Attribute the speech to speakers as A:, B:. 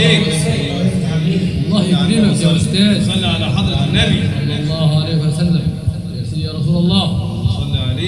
A: عليك.
B: الله يكرمك يا أستاذ.
A: صلى على حضرة النبي.
B: الله